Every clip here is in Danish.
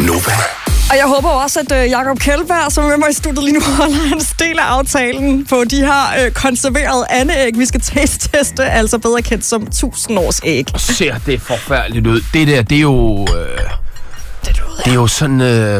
Nova. Og jeg håber også, at Jakob Kjeldberg, som er med mig i studiet lige nu, holder hans del af aftalen på de her konserverede andeæg, vi skal teste, altså bedre kendt som 1000-års-æg. Ser det forfærdeligt ud. Det der, det er jo... det er jo sådan...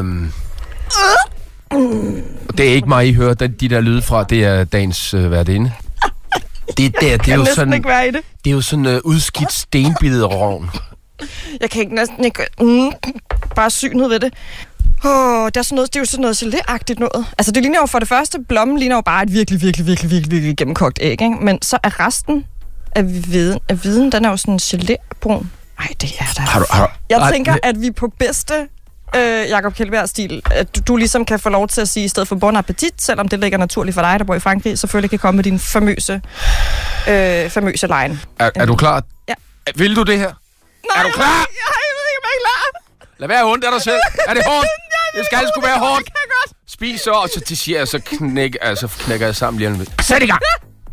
Det er ikke mig, I hører de der lyde fra. Det er dagens værtinde. Det der, det er jo sådan... ikke være i det. Det er jo sådan udskidt stenbittet rovn. Jeg kan ikke næsten ikke... bare synet ved det. Det er jo sådan noget gelé-agtigt noget. Altså, det ligner jo for det første, blommen ligner jo bare et virkelig gennemkogt æg, ikke? Men så er resten af viden, den er jo sådan gelé-brun. Ej, det er der. Jeg tænker, at vi på bedste Jakob Kjeldberg-stil, at du ligesom kan få lov til at sige, i stedet for bon appetit, selvom det ligger naturligt for dig, der bor i Frankrig, selvfølgelig kan komme med din famøse line. Er du klar? Ja. Vil du det her? Nej, er du klar? Jeg ved ikke, om jeg er klar. Lad være ondt af dig selv. Er det hårdt? Det skal sgu være hårdt. Det kan jeg godt. Spis så, og så til siger jeg, så knækker jeg sammen lige om lidt. Sæt i gang!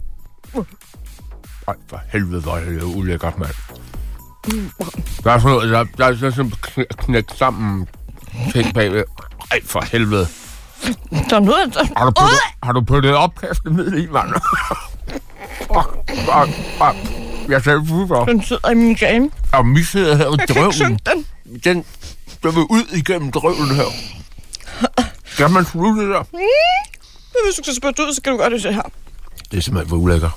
Ej, for helvede, hvor er det ulækkert, mand. Der er sådan knækket sammen ting bagved. Ej, for helvede. Der er noget, Har du puttet opkastemiddel i, mand? Jeg sagde for. Den sidder i min game. Og mi sidder her i drøvlen. Den vil ud igennem drøvlen her. Skal man slutte det der? Hvis du skal spytte ud, så kan du gøre det her. Det er simpelthen for ulækker.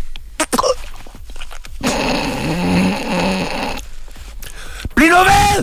Bliv nu ved!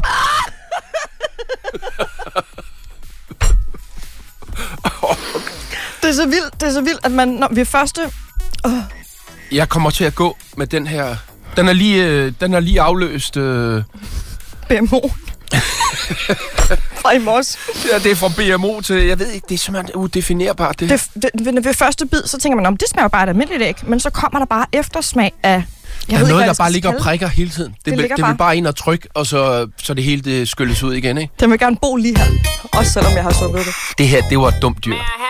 Det er så vildt, at man, når vi er første... Jeg kommer til at gå med den her... Den er lige afløst... BMO. Fra i morges. Ja, det er fra BMO til... Jeg ved ikke, det er simpelthen udefinerbart. Ved første bid, så tænker man, om det smager jo bare et almindeligt æg, men så kommer der bare eftersmag af... Der er noget, der bare ligger og prikker hele tiden. Det vil bare ind og trykke, og så det hele det skylles ud igen, ikke? Den vil gerne bo lige her, også selvom jeg har sunket det. Det her, det var et dumt dyr.